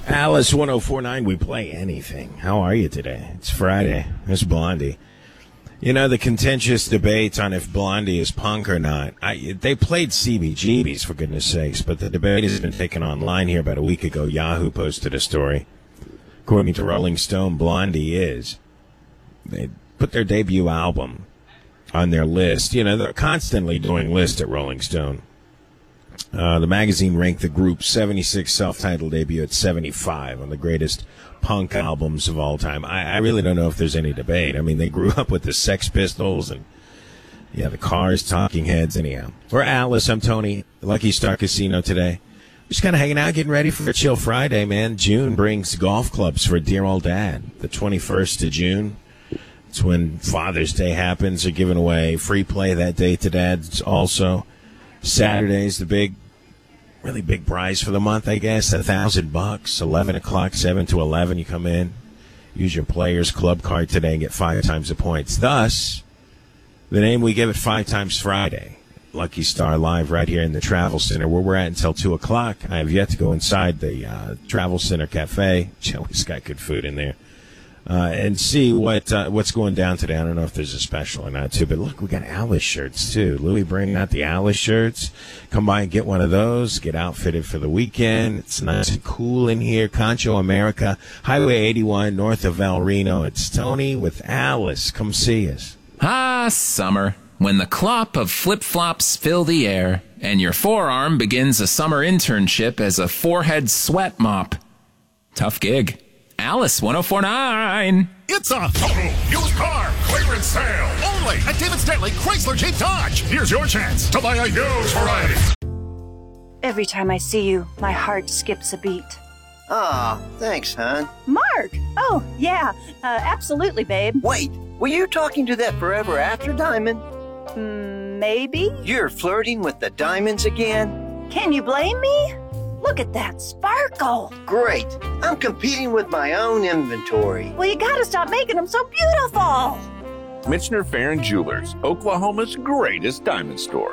Alice 1049, we play anything. How are you today? It's Friday. It's Blondie. You know, the contentious debate on if Blondie is punk or not. They played CBGBs, for goodness sakes, but the debate has been taken online here about a week ago. Yahoo posted a story. According to Rolling Stone, Blondie is. They put their debut album on their list. You know, they're constantly doing lists at Rolling Stone. The magazine ranked the group's 76 self-titled debut at 75 on the greatest punk albums of all time. I really don't know if there's any debate. I mean, they grew up with the Sex Pistols and, the Cars, Talking Heads, anyhow. For Alice, I'm Tony, Lucky Star Casino today. Just kind of hanging out, getting ready for a chill Friday, man. June brings golf clubs for dear old dad. The 21st of June. It's when Father's Day happens. They're giving away free play that day to dads also. Saturday's the really big prize for the month, I guess. $1,000, 11 o'clock, 7 to 11. You come in, use your Players Club card today and get 5 times the points. Thus, the name we give it 5 times Friday. Lucky Star Live right here in the Travel Center, where we're at until 2 o'clock. I have yet to go inside the Travel Center Cafe. Joey's got good food in there. And see what's going down today. I don't know if there's a special or not, too. But look, we got Alice shirts, too. Louis bringing out the Alice shirts. Come by and get one of those. Get outfitted for the weekend. It's nice and cool in here. Concho America, Highway 81, north of El Reno. It's Tony with Alice. Come see us. Summer. When the clop of flip-flops fill the air and your forearm begins a summer internship as a forehead sweat mop. Tough gig. Alice 1049. It's a used car clearance sale only at David Stanley Chrysler Jeep Dodge. Here's your chance to buy a used variety. Every time I see you, my heart skips a beat. Aw, thanks, hon. Mark! Oh, yeah, absolutely, babe. Wait, were you talking to that forever after diamond? Maybe? You're flirting with the diamonds again? Can you blame me? Look at that sparkle. Great. I'm competing with my own inventory. Well, you gotta stop making them so beautiful. Michener Farron Jewelers, Oklahoma's greatest diamond store.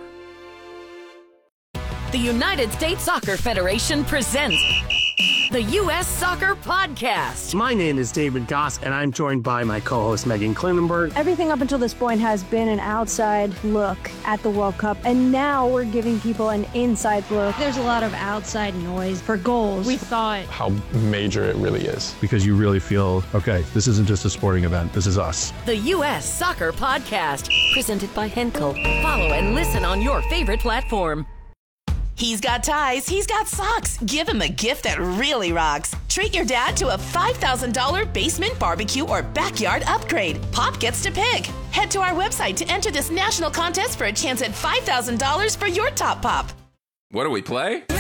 The United States Soccer Federation presents the U.S. Soccer Podcast. My name is David Goss, and I'm joined by my co-host Megan Klinenberg. Everything up until this point has been an outside look at the World Cup, and now we're giving people an inside look. There's a lot of outside noise for goals. We thought how major it really is. Because you really feel, okay, this isn't just a sporting event, this is us. The U.S. Soccer Podcast, presented by Henkel. Follow and listen on your favorite platform. He's got ties, he's got socks. Give him a gift that really rocks. Treat your dad to a $5,000 basement barbecue or backyard upgrade. Pop gets to pick. Head to our website to enter this national contest for a chance at $5,000 for your top pop. What do we play?